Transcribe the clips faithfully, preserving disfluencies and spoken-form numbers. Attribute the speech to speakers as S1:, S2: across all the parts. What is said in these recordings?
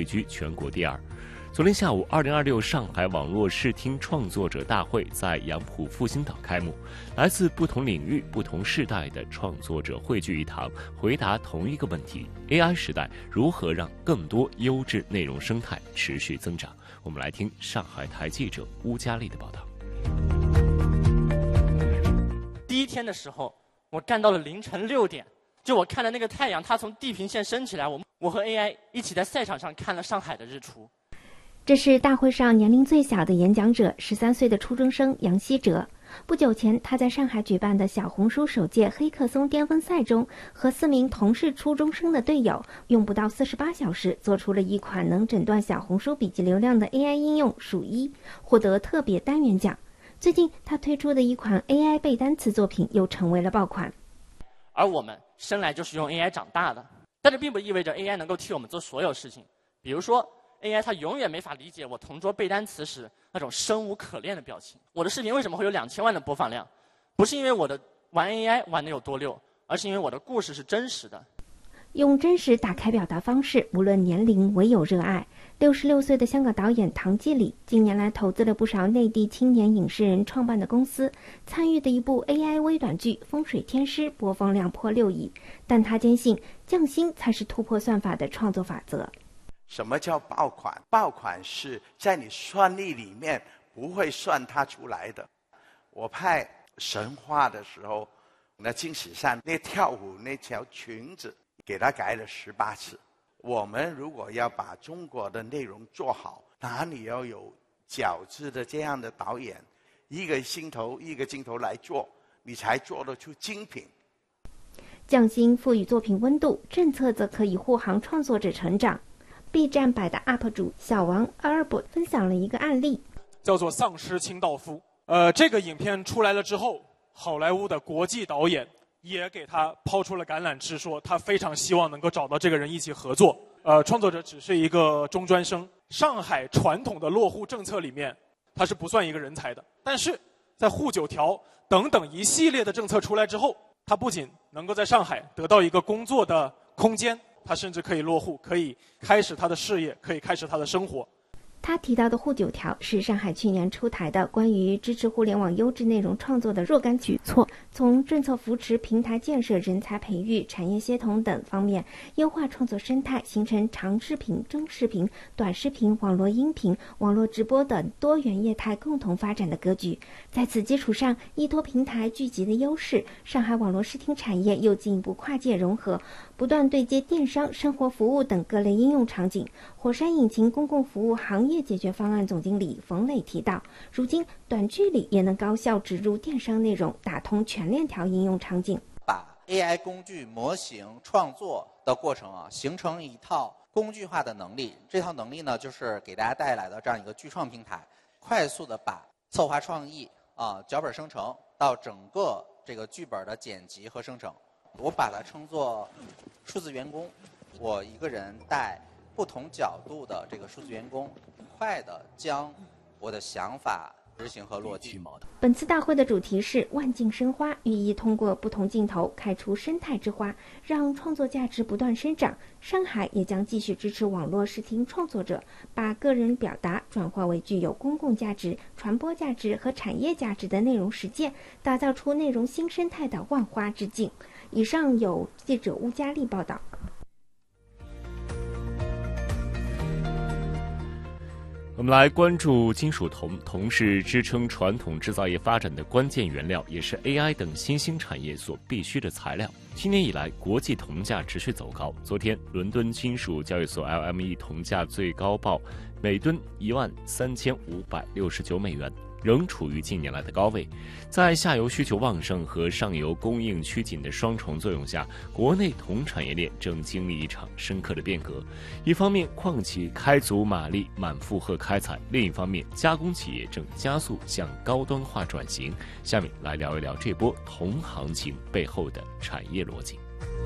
S1: 居全国第二。昨天下午，二零二六上海网络视听创作者大会在杨浦复兴岛开幕，来自不同领域、不同世代的创作者汇聚一堂，回答同一个问题 ：A I 时代如何让更多优质内容生态持续增长？我们来听上海台记者乌佳丽的报道。
S2: 第一天的时候，我干到了凌晨六点，就我看的那个太阳，它从地平线升起来，我我和 A I 一起在赛场上看了上海的日出。
S3: 这是大会上年龄最小的演讲者，十三岁的初中生杨希哲。不久前，他在上海举办的小红书首届黑客松巅峰赛中，和四名同是初中生的队友，用不到四十八小时，做出了一款能诊断小红书笔记流量的 A I 应用数一，获得特别单元奖。最近，他推出的一款 A I 背单词作品又成为了爆款。
S2: 而我们生来就是用 A I 长大的，但这并不意味着 A I 能够替我们做所有事情，比如说。A I 它永远没法理解我同桌背单词时那种生无可恋的表情。我的视频为什么会有两千万的播放量？不是因为我的玩 A I 玩的有多溜，而是因为我的故事是真实的。
S3: 用真实打开表达方式，无论年龄，唯有热爱。六十六岁的香港导演唐季礼近年来投资了不少内地青年影视人创办的公司，参与的一部 A I 微短剧《风水天师》播放量破六亿，但他坚信匠心才是突破算法的创作法则。
S4: 什么叫爆款？爆款是在你算力里面不会算它出来的。我拍神话的时候，那金喜善那跳舞那条裙子，给它改了十八次。我们如果要把中国的内容做好，哪里要有饺子的这样的导演，一个镜头一个镜头来做，你才做得出精品。
S3: 匠心赋予作品温度，政策则可以护航创作者成长。B 站百的 U P 主小王阿尔伯分享了一个案例，
S5: 叫做丧尸清道夫。呃，这个影片出来了之后，好莱坞的国际导演也给他抛出了橄榄枝，说他非常希望能够找到这个人一起合作。呃，创作者只是一个中专生，上海传统的落户政策里面，他是不算一个人才的。但是在沪九条等等一系列的政策出来之后，他不仅能够在上海得到一个工作的空间，他甚至可以落户，可以开始他的事业，可以开始他的生活。
S3: 他提到的沪九条是上海去年出台的关于支持互联网优质内容创作的若干举措，从政策扶持、平台建设、人才培育、产业协同等方面优化创作生态，形成长视频、中视频、短视频、网络音频、网络直播等多元业态共同发展的格局。在此基础上，依托平台聚集的优势，上海网络视听产业又进一步跨界融合，不断对接电商、生活服务等各类应用场景。火山引擎公共服务行业解决方案总经理冯磊提到，如今短剧里也能高效植入电商内容，打通全链条应用场景。
S6: 把 A I 工具模型创作的过程啊，形成一套工具化的能力。这套能力呢，就是给大家带来的这样一个剧创平台，快速的把策划创意啊、脚本生成到整个这个剧本的剪辑和生成。我把它称作数字员工，我一个人带不同角度的这个数字员工，快的将我的想法执行和落地。
S3: 本次大会的主题是万径生花，寓意通过不同镜头开出生态之花，让创作价值不断生长。上海也将继续支持网络视听创作者，把个人表达转化为具有公共价值、传播价值和产业价值的内容实践，打造出内容新生态的万花之境。以上有记者乌佳丽报道。
S1: 我们来关注金属铜，铜是支撑传统制造业发展的关键原料，也是 A I 等新兴产业所必需的材料。今年以来，国际铜价持续走高。昨天，伦敦金属交易所 L M E 铜价最高报每吨一万三千五百六十九美元，仍处于近年来的高位。在下游需求旺盛和上游供应趋紧的双重作用下，国内铜产业链正经历一场深刻的变革。一方面，矿企开足马力满负荷开采；另一方面，加工企业正加速向高端化转型。下面来聊一聊这波铜行情背后的产业逻辑。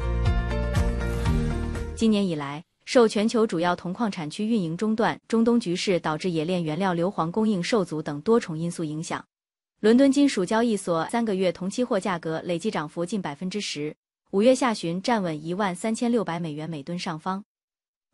S7: 今年以来，受全球主要铜矿产区运营中断、中东局势导致冶炼原料硫磺供应受阻等多重因素影响，伦敦金属交易所三个月铜期货价格累计涨幅近百分之十，五月下旬站稳一万三千六百美元每吨上方。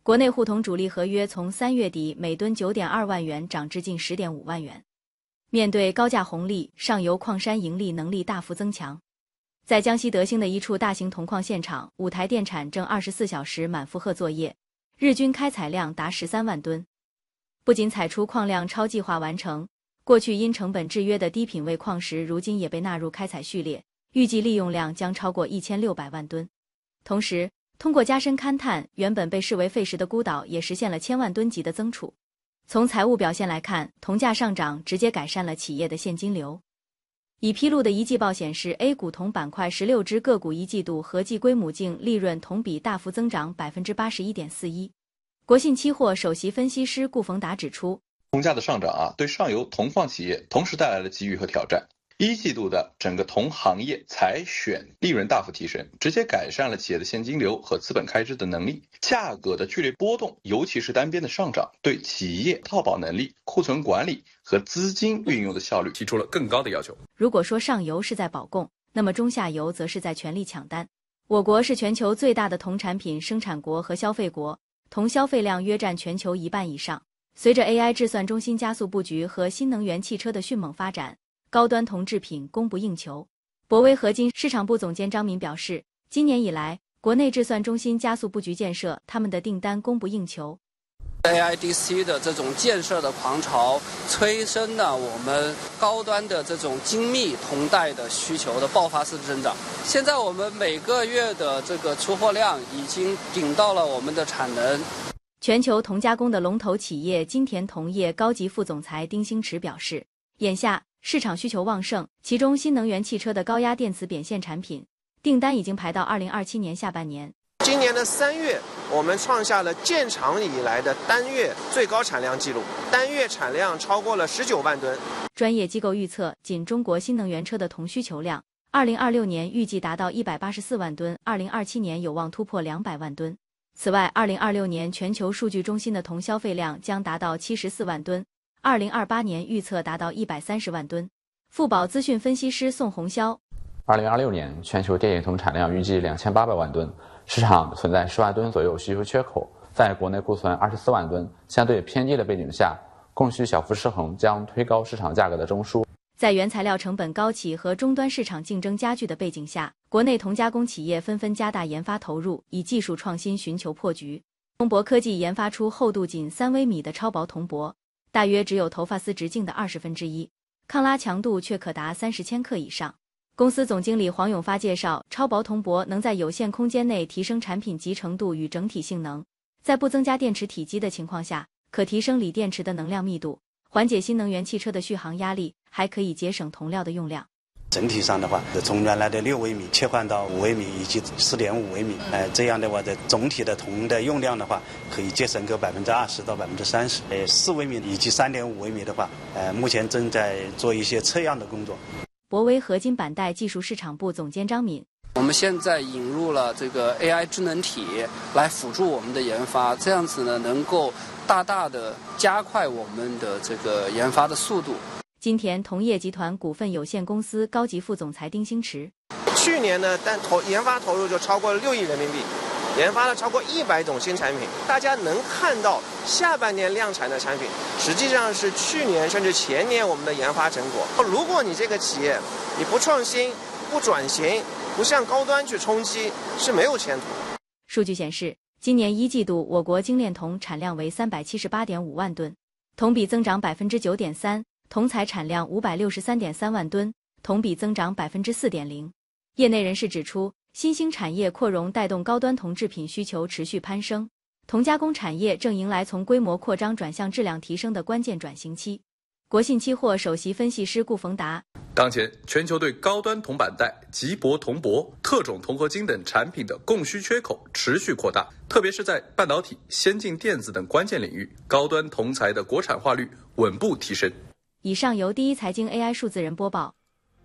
S7: 国内沪铜主力合约从三月底每吨 九点二万元涨至近 十点五万元。面对高价红利，上游矿山盈利能力大幅增强。在江西德兴的一处大型铜矿现场，五台电铲正二十四小时满负荷作业，日均开采量达十三万吨。不仅采出矿量超计划完成，过去因成本制约的低品位矿石如今也被纳入开采序列，预计利用量将超过一千六百万吨。同时，通过加深勘探，原本被视为废石的孤岛也实现了千万吨级的增储。从财务表现来看，铜价上涨直接改善了企业的现金流。已披露的一季报显示 ，A 股铜板块十六只个股一季度合计归母净利润同比大幅增长 百分之八十一点四一。国信期货首席分析师顾逢达指出，
S8: 铜价的上涨啊，对上游铜矿企业同时带来了机遇和挑战。一季度的整个铜行业采选利润大幅提升，直接改善了企业的现金流和资本开支的能力。价格的剧烈波动，尤其是单边的上涨，对企业套保能力、库存管理和资金运用的效率提出了更高的要求。
S7: 如果说上游是在保供，那么中下游则是在全力抢单。我国是全球最大的铜产品生产国和消费国，铜消费量约占全球一半以上。随着 A I 制算中心加速布局和新能源汽车的迅猛发展，高端铜制品供不应求。博威合金市场部总监张敏表示，今年以来，国内制算中心加速布局建设，他们的订单供不应求。
S9: A I D C 的这种建设的狂潮，催生了我们高端的这种精密铜带的需求的爆发式增长。现在我们每个月的这个出货量已经顶到了我们的产能。
S7: 全球铜加工的龙头企业金田铜业高级副总裁丁兴池表示，眼下市场需求旺盛，其中新能源汽车的高压电磁扁线产品订单已经排到二零二七年下半年。
S10: 今年的三月，我们创下了建厂以来的单月最高产量记录，单月产量超过了十九万吨。
S7: 专业机构预测，仅中国新能源车的铜需求量，二零二六年预计达到一百八十四万吨，二零二七年有望突破两百万吨。此外，二零二六年全球数据中心的铜消费量将达到七十四万吨，二零二八年预测达到一百三十万吨。富宝资讯分析师宋红霄，
S11: 二零二六年全球电冶铜产量预计两千八百万吨，市场存在十万吨左右需求缺口，在国内库存二十四万吨相对偏低的背景下，供需小幅失衡将推高市场价格的中枢。
S7: 在原材料成本高企和终端市场竞争加剧的背景下，国内铜加工企业纷纷加大研发投入，以技术创新寻求破局。铜箔科技研发出厚度仅三微米的超薄铜箔，大约只有头发丝直径的二十分之一，抗拉强度却可达三十千克以上。公司总经理黄永发介绍，超薄铜箔能在有限空间内提升产品集成度与整体性能，在不增加电池体积的情况下，可提升锂电池的能量密度，缓解新能源汽车的续航压力，还可以节省铜料的用量。
S12: 整体上的话，从原来的六微米切换到五微米以及四点五微米，呃，这样的话，的总体的铜的用量的话，可以节省个百分之二十到百分之三十。呃，四微米以及三点五微米的话，呃，目前正在做一些测样的工作。
S7: 博威合金板带技术市场部总监张敏，
S9: 我们现在引入了这个 A I 智能体来辅助我们的研发，这样子呢，能够大大的加快我们的这个研发的速度。
S7: 金田铜业集团股份有限公司高级副总裁丁兴池，
S10: 去年呢，单投研发投入就超过了六亿人民币，研发了超过一百种新产品。大家能看到下半年量产的产品，实际上是去年甚至前年我们的研发成果。如果你这个企业你不创新、不转型、不向高端去冲击，是没有前途。
S7: 数据显示，今年一季度我国精炼铜产量为三百七十八点五万吨，同比增长百分之九点三。铜材产量五百六十三点三万吨，同比增长百分之四点零。业内人士指出，新兴产业扩容带动高端铜制品需求持续攀升，铜加工产业正迎来从规模扩张转向质量提升的关键转型期。国信期货首席分析师顾逢达，
S8: 当前全球对高端铜板带、极薄铜箔、特种铜合金等产品的供需缺口持续扩大，特别是在半导体、先进电子等关键领域，高端铜材的国产化率稳步提升。
S7: 以上由第一财经 A I 数字人播报。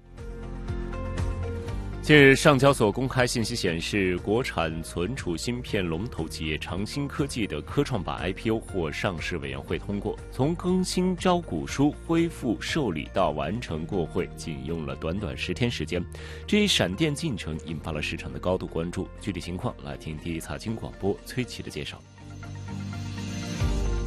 S1: 近日，上交所公开信息显示，国产存储芯片龙头企业长兴科技的科创板 I P O 获上市委员会通过。从更新招股书、恢复受理到完成过会，仅用了短短十天时间。这一闪电进程引发了市场的高度关注。具体情况，来听第一财经广播崔琦的介绍。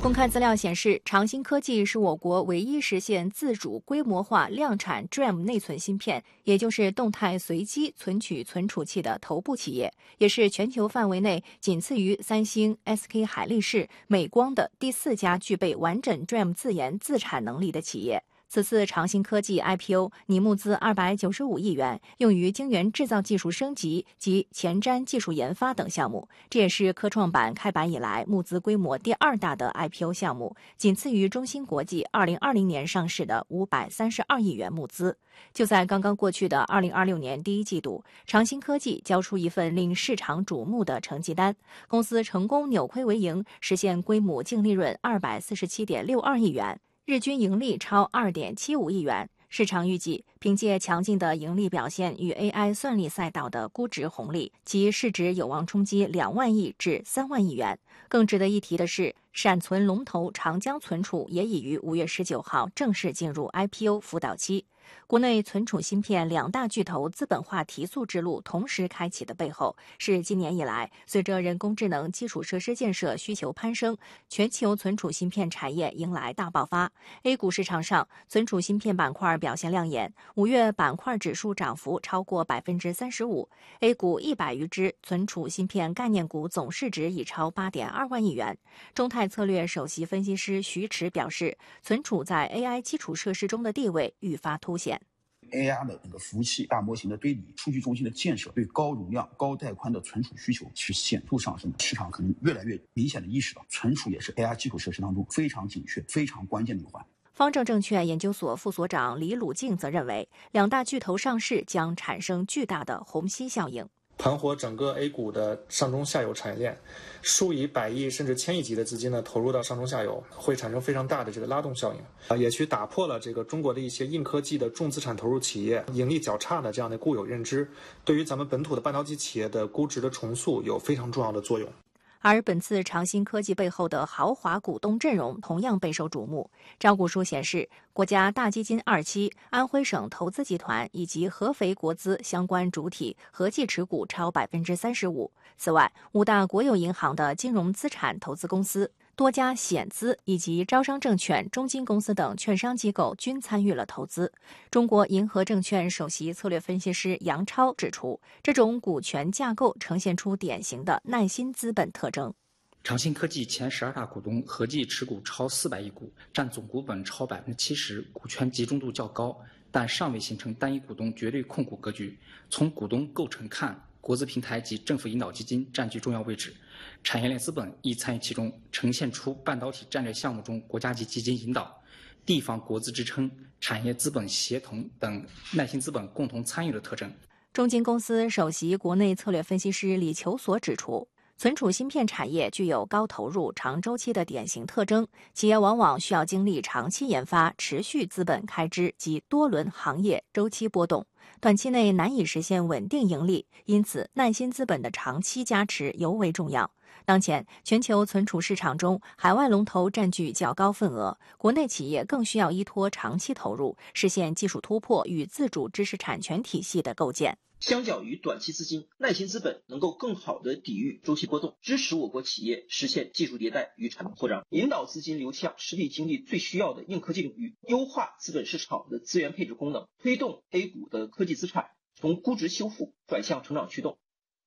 S13: 公开资料显示，长兴科技是我国唯一实现自主规模化量产 D R A M 内存芯片，也就是动态随机存取存储器的头部企业，也是全球范围内仅次于三星、S K 海力士、美光的第四家具备完整 D R A M 自研自产能力的企业。此次长兴科技 I P O 拟募资二百九十五亿元，用于晶圆制造技术升级及前瞻技术研发等项目。这也是科创板开板以来募资规模第二大的 I P O 项目，仅次于中芯国际二零二零年上市的五百三十二亿元募资。就在刚刚过去的二零二六年第一季度，长兴科技交出一份令市场瞩目的成绩单，公司成功扭亏为盈，实现规模净利润二百四十七点六二亿元。日均盈利超 二点七五亿元，市场预计凭借强劲的盈利表现与 A I 算力赛道的估值红利，其市值有望冲击两万亿至三万亿元。更值得一提的是，闪存龙头长江存储也已于五月十九号正式进入 I P O 辅导期。国内存储芯片两大巨头资本化提速之路同时开启的背后，是今年以来随着人工智能基础设施建设需求攀升，全球存储芯片产业迎来大爆发。A 股市场上，存储芯片板块表现亮眼，五月板块指数涨幅超过百分之三十五 ，A 股一百余只存储芯片概念股总市值已超八点二万亿元。中泰策略首席分析师徐驰表示，存储在 A I 基础设施中的地位愈发凸显。
S14: A I 的那个服务器、大模型的堆拟、数据中心的建设，对高容量、高带宽的存储需求是显著上升。市场可能越来越明显的意识到，存储也是 A I 基础设施当中非常紧缺、非常关键的一环。
S13: 方正证券研究所副所长李鲁静则认为，两大巨头上市将产生巨大的虹吸效应。
S15: 盘活整个 A 股的上中下游产业链，数以百亿甚至千亿级的资金呢投入到上中下游，会产生非常大的这个拉动效应啊，也去打破了这个中国的一些硬科技的重资产投入企业盈利较差的这样的固有认知，对于咱们本土的半导体企业的估值的重塑有非常重要的作用。
S13: 而本次长兴科技背后的豪华股东阵容同样备受瞩目。招股书显示，国家大基金二期、安徽省投资集团以及合肥国资相关主体合计持股超百分之三十五。此外，五大国有银行的金融资产投资公司、多家险资以及招商证券、中金公司等券商机构均参与了投资。中国银河证券首席策略分析师杨超指出，这种股权架构呈现出典型的耐心资本特征。
S16: 长兴科技前十二大股东合计持股超四百亿股，占总股本超百分之七十，股权集中度较高，但尚未形成单一股东绝对控股格局。从股东构成看，国资平台及政府引导基金占据重要位置，产业链资本亦参与其中，呈现出半导体战略项目中国家级基金引导、地方国资支撑、产业资本协同等耐心资本共同参与的特征。
S13: 中金公司首席国内策略分析师李求所指出，存储芯片产业具有高投入、长周期的典型特征，企业往往需要经历长期研发、持续资本开支及多轮行业周期波动，短期内难以实现稳定盈利，因此耐心资本的长期加持尤为重要。当前，全球存储市场中，海外龙头占据较高份额，国内企业更需要依托长期投入，实现技术突破与自主知识产权体系的构建。
S17: 相较于短期资金，耐心资本能够更好地抵御周期波动，支持我国企业实现技术迭代与产能扩张，引导资金流向实体经济最需要的硬科技领域，优化资本市场的资源配置功能，推动 A 股的科技资产从估值修复转向成长驱动。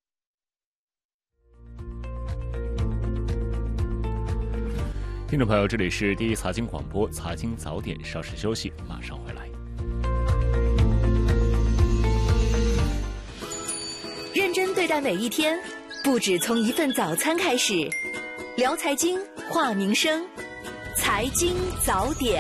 S1: 听众朋友，这里是第一财经广播财经早点，稍事休息，马上回来。
S18: 认真对待每一天，不止从一份早餐开始。聊财经，话民生，财经早点。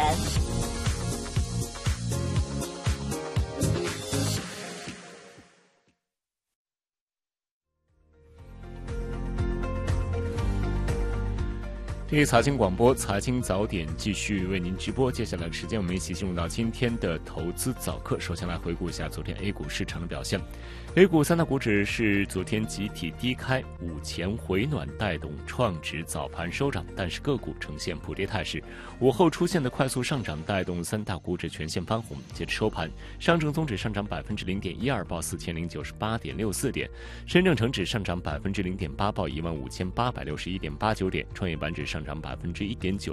S1: 第一财经广播财经早点继续为您直播，接下来的时间我们一起进入到今天的投资早课。首先来回顾一下昨天 A 股市场的表现。A 股三大股指是昨天集体低开，午前回暖带动创指早盘收涨，但是个股呈现普跌态势。午后出现的快速上涨带动三大股指全线翻红。截至收盘，上证综指上涨百分之零点一二，报四千零九十八点六四点；深证成指上涨百分之零点八，报一万五千八百六十一点八九点；创业板指上涨百分之一点九